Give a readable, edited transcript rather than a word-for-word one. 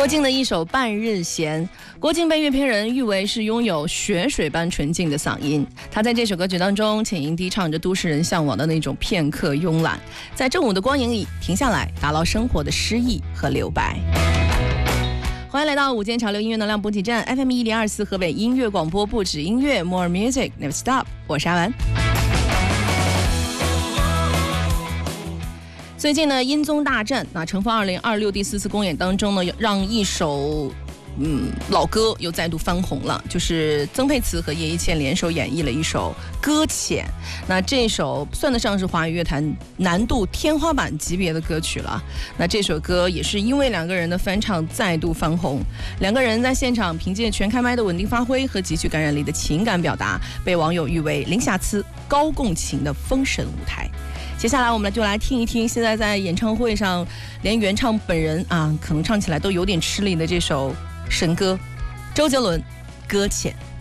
郭靖的一首《半日闲》，郭靖被乐评人誉为是拥有雪水般纯净的嗓音。他在这首歌曲当中浅吟低唱着都市人向往的那种片刻慵懒，在正午的光影里停下来，打捞生活的诗意和留白。欢迎来到午间潮流音乐能量补给站 FM 1024河北音乐广播，不止音乐 More Music Never Stop， 我是阿文。最近呢，音综大战乘风2026第4次公演当中呢，让一首老歌又再度翻红了，就是曾沛慈和叶一茜联手演绎了一首《搁浅》。那这首算得上是华语乐坛难度天花板级别的歌曲了。那这首歌也是因为两个人的翻唱再度翻红，两个人在现场凭借全开麦的稳定发挥和极具感染力的情感表达，被网友誉为零瑕疵、高共情的封神舞台。接下来我们就来听一听现在在演唱会上连原唱本人可能唱起来都有点吃力的这首神歌，周杰伦《搁浅》。